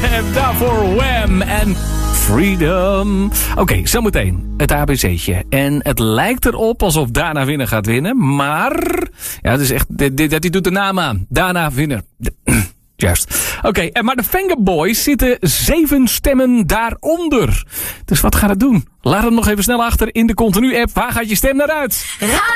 En daarvoor Wham! En Freedom. Oké, zometeen het ABC'tje. En het lijkt erop alsof Dana Winner gaat winnen. Maar, ja, het is echt, die doet de naam aan. Dana Winner. Juist. Oké, maar de Vengaboys zitten 7 stemmen daaronder. Dus wat gaat het doen? Laat het nog even snel achter in de Continu-app. Waar gaat je stem naar uit?